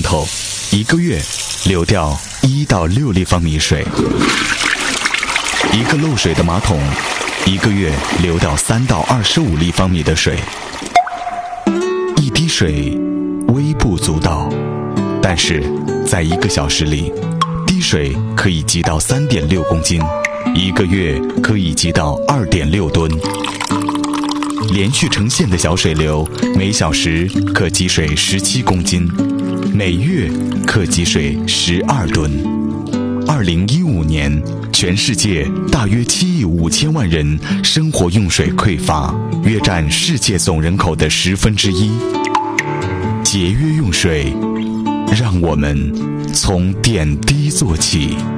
头，一个月流掉1到6立方米水；一个漏水的马桶，一个月流掉3到25立方米的水。一滴水微不足道，但是在1个小时里，滴水可以积到3.6公斤，一个月可以积到2.6吨。连续成线的小水流，每小时可积水17公斤，每月可积水12吨。2015年，全世界大约7亿5千万人生活用水匮乏，约占世界总人口的1/10。节约用水，让我们从点滴做起。